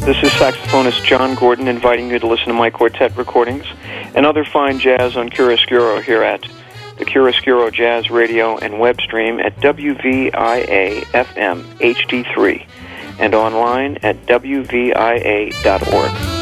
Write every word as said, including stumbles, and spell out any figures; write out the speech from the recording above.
This is saxophonist John Gordon inviting you to listen to my quartet recordings and other fine jazz on Chiaroscuro here at the Chiaroscuro Jazz Radio and web stream at W V I A F M H D three and online at W V I A dot org.